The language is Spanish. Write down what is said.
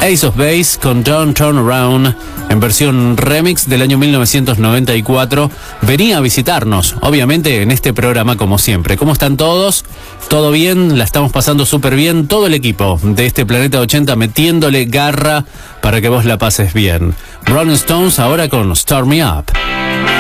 Ace of Base con Don't Turn Around en versión remix del año 1994. Venía a visitarnos, obviamente, en este programa como siempre. ¿Cómo están todos? ¿Todo bien? La estamos pasando súper bien. Todo el equipo de este Planeta 80 metiéndole garra para que vos la pases bien. Rolling Stones ahora con Start Me Up.